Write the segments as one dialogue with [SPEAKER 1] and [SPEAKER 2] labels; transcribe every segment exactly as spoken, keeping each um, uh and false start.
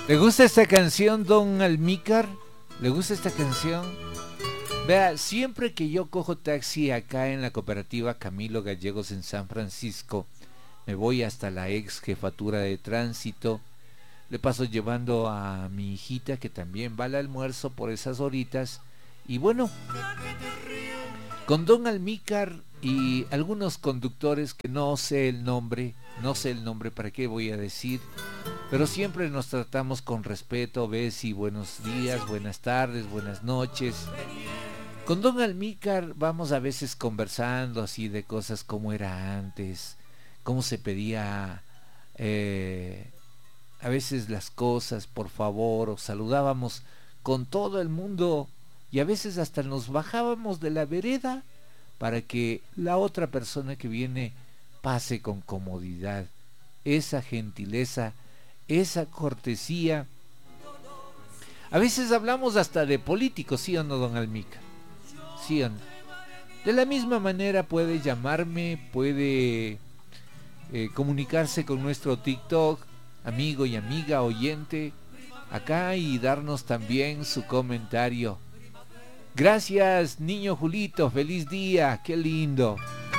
[SPEAKER 1] ¿Le gusta esta canción, don Almícar? ¿Le gusta esta canción? Vea, siempre que yo cojo taxi acá en la cooperativa Camilo Gallegos en San Francisco, me voy hasta la ex jefatura de tránsito, le paso llevando a mi hijita que también va al almuerzo por esas horitas, y bueno, con don Almícar y algunos conductores que no sé el nombre, no sé el nombre, ¿para qué voy a decir? Pero siempre nos tratamos con respeto, Bessie, buenos días, buenas tardes, buenas noches. Con don Almícar vamos a veces conversando así de cosas como era antes, cómo se pedía eh, a veces las cosas, por favor, o saludábamos con todo el mundo y a veces hasta nos bajábamos de la vereda para que la otra persona que viene pase con comodidad. Esa gentileza, esa cortesía. A veces hablamos hasta de políticos, ¿sí o no, don Almícar? ¿Sí o no? De la misma manera puede llamarme, puede eh, comunicarse con nuestro TikTok, amigo y amiga oyente, acá y darnos también su comentario. Gracias, niño Julito, feliz día, qué lindo.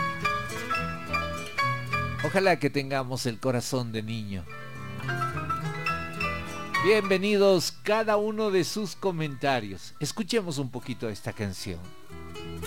[SPEAKER 1] Ojalá que tengamos el corazón de niño. Bienvenidos cada uno de sus comentarios. Escuchemos un poquito esta canción.